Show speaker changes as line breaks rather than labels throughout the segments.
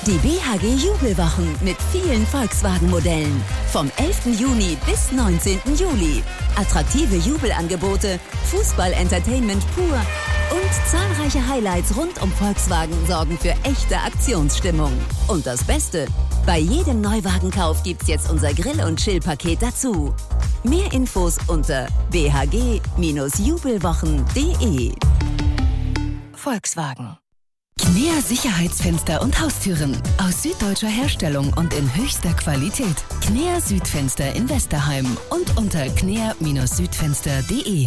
Die BHG Jubelwochen mit vielen Volkswagen-Modellen. Vom 11. Juni bis 19. Juli. Attraktive Jubelangebote, Fußball-Entertainment pur und zahlreiche Highlights rund um Volkswagen sorgen für echte Aktionsstimmung. Und das Beste, bei jedem Neuwagenkauf gibt's jetzt unser Grill- und Chill-Paket dazu. Mehr Infos unter bhg-jubelwochen.de. Volkswagen.
Knea Sicherheitsfenster und Haustüren aus süddeutscher Herstellung und in höchster Qualität. Knea Südfenster in Westerheim und unter knea-südfenster.de.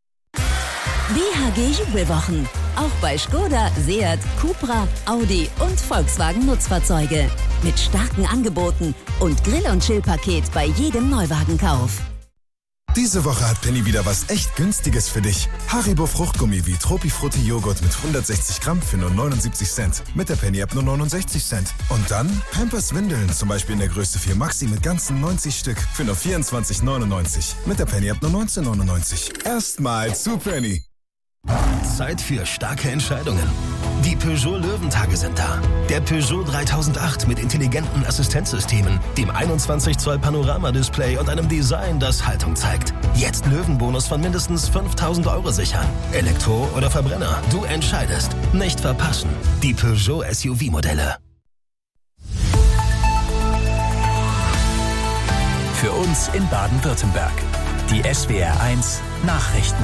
BHG Jubelwochen. Auch bei Skoda, Seat, Cupra, Audi und Volkswagen Nutzfahrzeuge. Mit starken Angeboten und Grill- und Chill-Paket bei jedem Neuwagenkauf.
Diese Woche hat Penny wieder was echt Günstiges für dich. Haribo Fruchtgummi wie Tropifrutti Joghurt mit 160 Gramm für nur 79 Cent. Mit der Penny-App nur 69 Cent. Und dann Pampers Windeln, zum Beispiel in der Größe 4 Maxi mit ganzen 90 Stück für nur 24,99. Mit der Penny-App nur 19,99. Erstmal zu Penny.
Zeit für starke Entscheidungen. Die Peugeot Löwentage sind da. Der Peugeot 3008 mit intelligenten Assistenzsystemen, dem 21 Zoll Panoramadisplay und einem Design, das Haltung zeigt. Jetzt Löwenbonus von mindestens 5.000 € sichern. Elektro oder Verbrenner, du entscheidest. Nicht verpassen. Die Peugeot SUV-Modelle.
Für uns in Baden-Württemberg. Die SWR1 Nachrichten.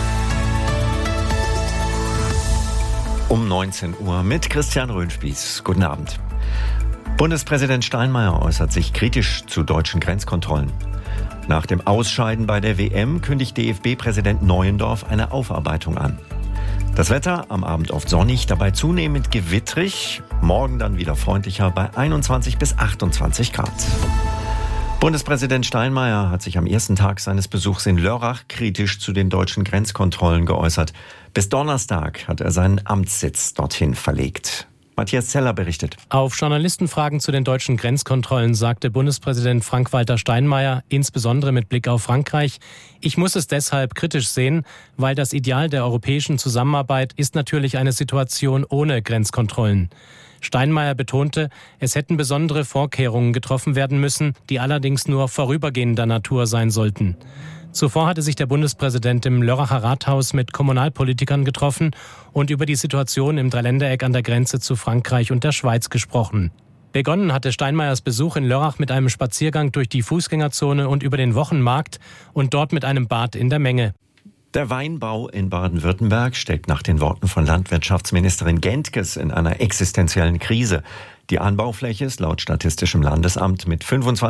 Um 19 Uhr mit Christian Röhnspieß. Guten Abend. Bundespräsident Steinmeier äußert sich kritisch zu deutschen Grenzkontrollen. Nach dem Ausscheiden bei der WM kündigt DFB-Präsident Neuendorf eine Aufarbeitung an. Das Wetter am Abend oft sonnig, dabei zunehmend gewittrig. Morgen dann wieder freundlicher bei 21 bis 28 Grad. Bundespräsident Steinmeier hat sich am ersten Tag seines Besuchs in Lörrach kritisch zu den deutschen Grenzkontrollen geäußert. Bis Donnerstag hat er seinen Amtssitz dorthin verlegt. Matthias Zeller berichtet.
Auf Journalistenfragen zu den deutschen Grenzkontrollen sagte Bundespräsident Frank-Walter Steinmeier, insbesondere mit Blick auf Frankreich: Ich muss es deshalb kritisch sehen, weil das Ideal der europäischen Zusammenarbeit ist natürlich eine Situation ohne Grenzkontrollen. Steinmeier betonte, es hätten besondere Vorkehrungen getroffen werden müssen, die allerdings nur vorübergehender Natur sein sollten. Zuvor hatte sich der Bundespräsident im Lörracher Rathaus mit Kommunalpolitikern getroffen und über die Situation im Dreiländereck an der Grenze zu Frankreich und der Schweiz gesprochen. Begonnen hatte Steinmeiers Besuch in Lörrach mit einem Spaziergang durch die Fußgängerzone und über den Wochenmarkt und dort mit einem Bad in der Menge.
Der Weinbau in Baden-Württemberg steckt nach den Worten von Landwirtschaftsministerin Gentges in einer existenziellen Krise. Die Anbaufläche ist laut Statistischem Landesamt mit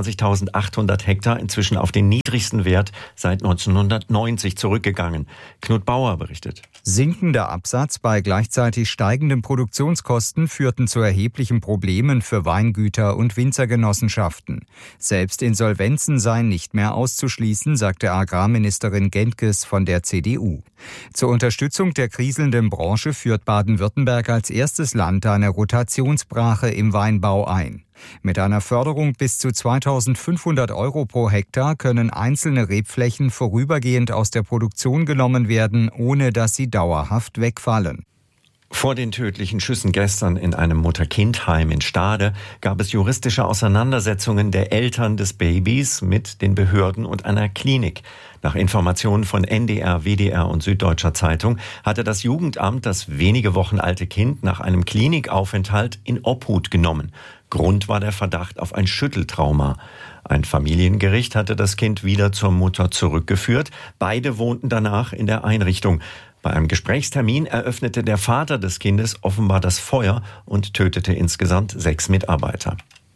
25.800 Hektar inzwischen auf den niedrigsten Wert seit 1990 zurückgegangen. Knut Bauer berichtet.
Sinkender Absatz bei gleichzeitig steigenden Produktionskosten führten zu erheblichen Problemen für Weingüter und Winzergenossenschaften. Selbst Insolvenzen seien nicht mehr auszuschließen, sagte Agrarministerin Gentges von der CDU. Zur Unterstützung der kriselnden Branche führt Baden-Württemberg als erstes Land eine Rotationsbrache im Weinbau ein. Mit einer Förderung bis zu 2.500 € pro Hektar können einzelne Rebflächen vorübergehend aus der Produktion genommen werden, ohne dass sie dauerhaft wegfallen.
Vor den tödlichen Schüssen gestern in einem Mutter-Kind-Heim in Stade gab es juristische Auseinandersetzungen der Eltern des Babys mit den Behörden und einer Klinik. Nach Informationen von NDR, WDR und Süddeutscher Zeitung hatte das Jugendamt das wenige Wochen alte Kind nach einem Klinikaufenthalt in Obhut genommen. Grund war der Verdacht auf ein Schütteltrauma. Ein Familiengericht hatte das Kind wieder zur Mutter zurückgeführt. Beide wohnten danach in der Einrichtung. Bei einem Gesprächstermin eröffnete der Vater des Kindes offenbar das Feuer und tötete insgesamt 6 Mitarbeiter.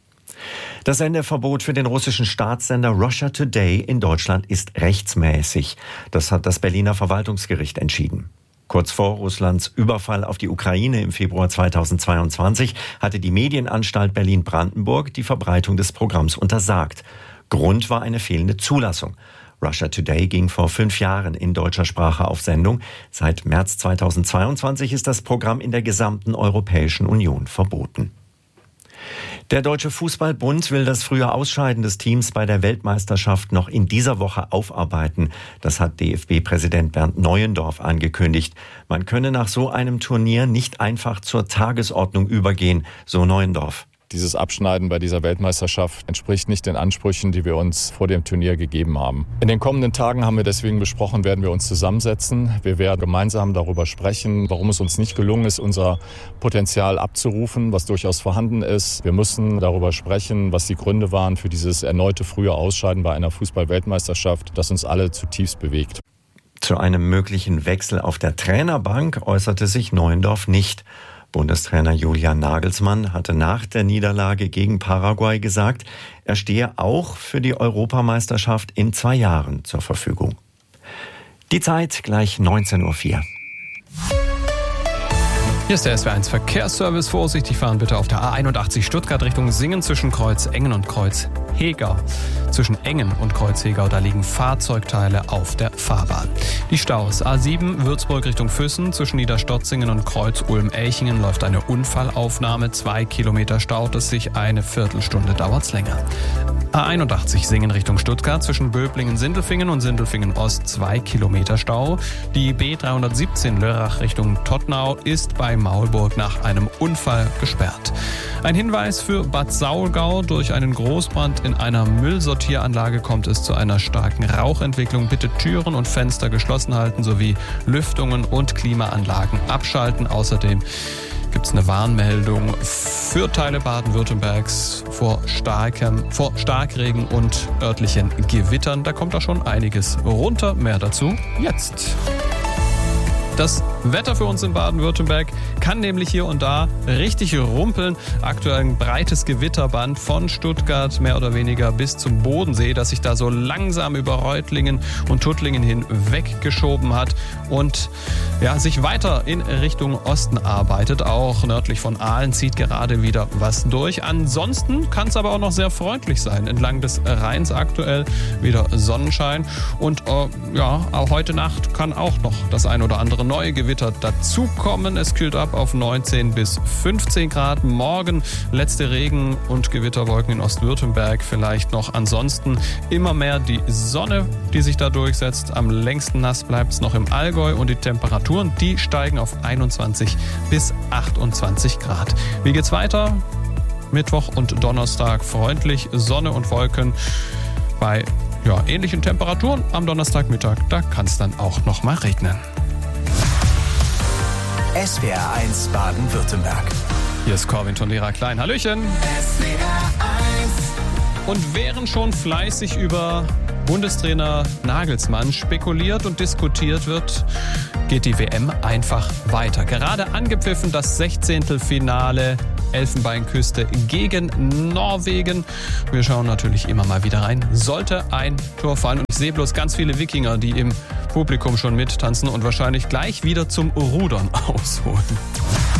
Das Sendeverbot für den russischen Staatssender Russia Today in Deutschland ist rechtsmäßig. Das hat das Berliner Verwaltungsgericht entschieden. Kurz vor Russlands Überfall auf die Ukraine im Februar 2022 hatte die Medienanstalt Berlin-Brandenburg die Verbreitung des Programms untersagt. Grund war eine fehlende Zulassung. Russia Today ging vor 5 Jahren in deutscher Sprache auf Sendung. Seit März 2022 ist das Programm in der gesamten Europäischen Union verboten. Der Deutsche Fußball-Bund will das frühe Ausscheiden des Teams bei der Weltmeisterschaft noch in dieser Woche aufarbeiten. Das hat DFB-Präsident Bernd Neuendorf angekündigt. Man könne nach so einem Turnier nicht einfach zur Tagesordnung übergehen, so Neuendorf.
Dieses Abschneiden bei dieser Weltmeisterschaft entspricht nicht den Ansprüchen, die wir uns vor dem Turnier gegeben haben. In den kommenden Tagen haben wir deswegen besprochen, werden wir uns zusammensetzen. Wir werden gemeinsam darüber sprechen, warum es uns nicht gelungen ist, unser Potenzial abzurufen, was durchaus vorhanden ist. Wir müssen darüber sprechen, was die Gründe waren für dieses erneute frühe Ausscheiden bei einer Fußball-Weltmeisterschaft, das uns alle zutiefst bewegt.
Zu einem möglichen Wechsel auf der Trainerbank äußerte sich Neuendorf nicht. Bundestrainer Julian Nagelsmann hatte nach der Niederlage gegen Paraguay gesagt, er stehe auch für die Europameisterschaft in 2 Jahren zur Verfügung. Die Zeit gleich 19.04 Uhr.
Hier ist der SW1 Verkehrsservice. Vorsichtig fahren bitte auf der A81 Stuttgart Richtung Singen zwischen Kreuz-Engen und Kreuz-Hegau. Zwischen Engen und Kreuz-Hegau, da liegen Fahrzeugteile auf der Fahrbahn. Die Staus A7 Würzburg Richtung Füssen zwischen Niederstotzingen und Kreuz-Ulm-Elchingen läuft eine Unfallaufnahme. 2 Kilometer staut es sich, eine Viertelstunde dauert's länger. A81 Singen Richtung Stuttgart zwischen Böblingen-Sindelfingen und Sindelfingen-Ost 2 Kilometer Stau. Die B317 Lörrach Richtung Todtnau ist bei Maulburg nach einem Unfall gesperrt. Ein Hinweis für Bad Saulgau: Durch einen Großbrand in einer Müllsortieranlage kommt es zu einer starken Rauchentwicklung. Bitte Türen und Fenster geschlossen halten sowie Lüftungen und Klimaanlagen abschalten. Außerdem gibt es eine Warnmeldung für Teile Baden-Württembergs vor Starkregen und örtlichen Gewittern. Da kommt da schon einiges runter. Mehr dazu jetzt. Das Wetter für uns in Baden-Württemberg kann nämlich hier und da richtig rumpeln. Aktuell ein breites Gewitterband von Stuttgart mehr oder weniger bis zum Bodensee, das sich da so langsam über Reutlingen und Tuttlingen hin weggeschoben hat und ja, sich weiter in Richtung Osten arbeitet. Auch nördlich von Aalen zieht gerade wieder was durch. Ansonsten kann es aber auch noch sehr freundlich sein. Entlang des Rheins aktuell wieder Sonnenschein und auch heute Nacht kann auch noch das ein oder andere neue Gewitter dazukommen. Es kühlt ab auf 19 bis 15 Grad. Morgen letzte Regen- und Gewitterwolken in Ostwürttemberg vielleicht noch. Ansonsten immer mehr die Sonne, die sich da durchsetzt. Am längsten nass bleibt es noch im Allgäu und die Temperaturen, die steigen auf 21 bis 28 Grad. Wie geht's weiter? Mittwoch und Donnerstag freundlich, Sonne und Wolken bei ähnlichen Temperaturen. Am Donnerstagmittag, da kann es dann auch noch mal regnen.
SWR1 Baden-Württemberg.
Hier ist Corwin Tondera Klein. Hallöchen. Und während schon fleißig über Bundestrainer Nagelsmann spekuliert und diskutiert wird, geht die WM einfach weiter. Gerade angepfiffen das 16. Finale Elfenbeinküste gegen Norwegen. Wir schauen natürlich immer mal wieder rein. Sollte ein Tor fallen. Und ich sehe bloß ganz viele Wikinger, die im Publikum schon mittanzen und wahrscheinlich gleich wieder zum Rudern ausholen.